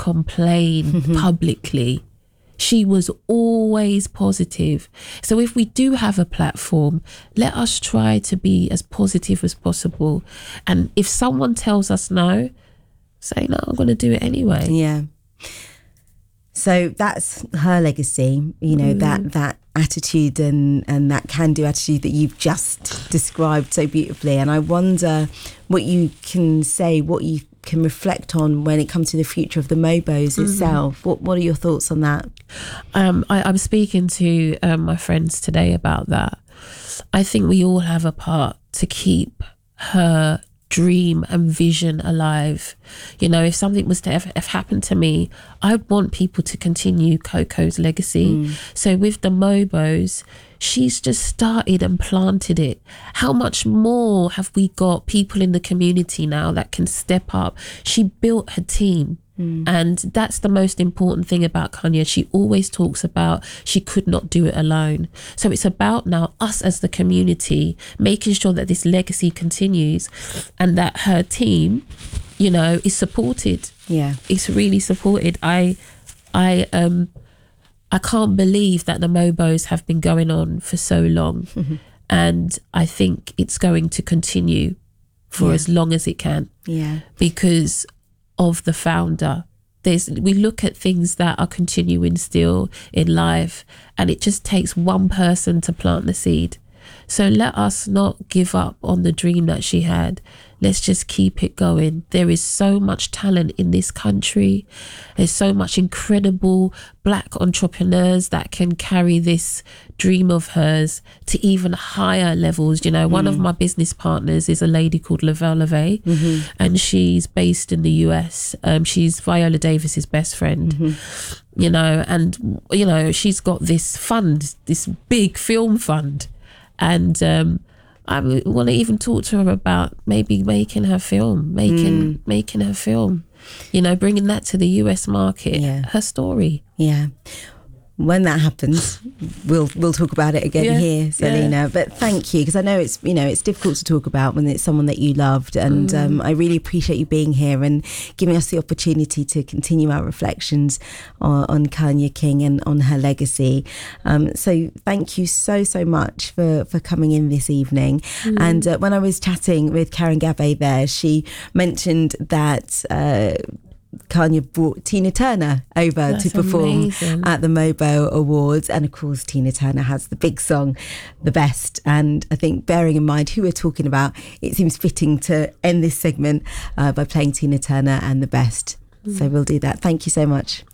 complain publicly. She was always positive. So if we do have a platform, let us try to be as positive as possible. And if someone tells us no, say, no, I'm going to do it anyway. Yeah. So that's her legacy, you know, that attitude and that can-do attitude that you've just described so beautifully. And I wonder what you can say, what you can reflect on when it comes to the future of the Mobos itself. What are your thoughts on that? I'm speaking to my friends today about that. I think we all have a part to keep her dream and vision alive. You know, if something was to have happened to me, I want people to continue Coco's legacy. So with the Mobos, she's just started and planted it. How much more have we got people in the community now that can step up? She built her team. And that's the most important thing about Kanya. She always talks about she could not do it alone. So it's about now us as the community making sure that this legacy continues and that her team, you know, is supported. Yeah, it's really supported. I can't believe that the Mobos have been going on for so long. And I think it's going to continue for as long as it can. Yeah, because of the founder. We look at things that are continuing still in life, and it just takes one person to plant the seed. So let us not give up on the dream that she had. Let's just keep it going. There is so much talent in this country. There's so much incredible Black entrepreneurs that can carry this dream of hers to even higher levels. You know, one of my business partners is a lady called Lavelle LeVay, and she's based in the US. She's Viola Davis's best friend. You know, and you know, she's got this fund, this big film fund. And I want to even talk to her about maybe making her film, making her film, you know, bringing that to the US market, her story. Yeah. When that happens, we'll talk about it again here, Selena. But thank you, because I know it's, you know, it's difficult to talk about when it's someone that you loved, and I really appreciate you being here and giving us the opportunity to continue our reflections on Kanya King and on her legacy. So thank you so much for coming in this evening. And when I was chatting with Karen Gavet there, she mentioned that Kanya brought Tina Turner over to perform at the Mobo Awards, and of course Tina Turner has the big song The Best, and I think bearing in mind who we're talking about, it seems fitting to end this segment by playing Tina Turner and The Best. So we'll do that. Thank you so much.